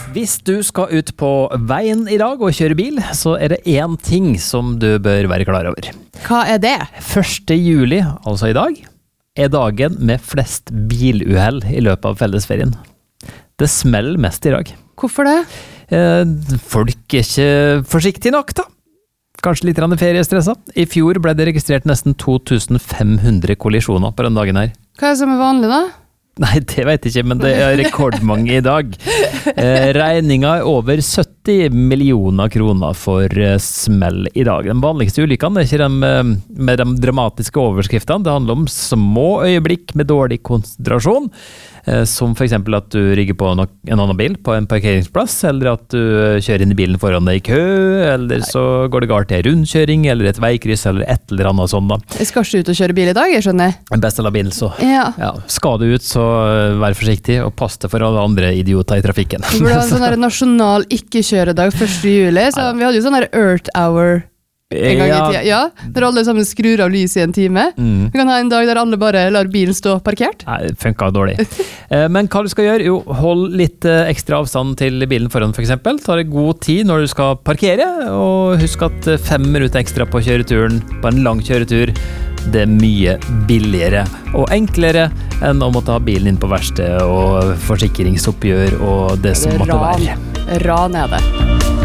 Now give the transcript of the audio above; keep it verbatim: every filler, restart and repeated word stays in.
Hvis du skal ut på veien i dag og kjøre bil, så er det én ting som du bør være klar over. Hva er det? første juli, altså i dag, er dagen med flest biluhell i løpet av fellesferien. Det smeller mest i dag. Hvorfor det? Eh, folk er ikke forsiktige nok da. Kanskje litt grann feriestressa. I fjor ble det registrert nesten to tusen fem hundre kollisjoner på den dagen her. Hva er det som er vanlig da? Nei, det vet jeg ikke, men det er rekordmange i dag. Eh, regninga er over sytti millioner kroner for eh, smell i dag. Den vanligste ulykkene er ikke de eh, med de dramatiske overskriftene. Det handler om små øyeblikk med dårlig konsentrasjon, eh, som for eksempel at du rigger på nok, en annen bil på en parkeringsplass, eller at du kjører inn i bilen foran deg i kø, eller så går det galt til rundkjøring, eller et veikryss, eller et eller annet sånt da. Jeg skal ikke ut og kjøre bil i dag, jeg skjønner. Best av bil, så Ja. ja, skal du ut, så vær forsiktig, og pass deg for alle andre idioter i trafikken. Vi burde ha en sånn der nasjonal ikke-kjøredag første juli, så vi hadde jo sånn der Earth Hour en gang i tida. Ja, der alle sammen skrur av lys i en time. Mm. Vi kan ha en dag der alle bare lar bilen stå parkert. Nei, det funker dårlig. Eh, Men hva du skal gjøre? Jo, hold litt eh, ekstra avstand til bilen foran for eksempel. Ta deg god tid når du skal parkere, og husk at eh, fem minutter ekstra på kjøreturen, på en lang kjøretur, det er mye billigere og enklere enn å måtte ha bilen inn på verksted og forsikringsoppgjør og det som måtte være. Ran er det.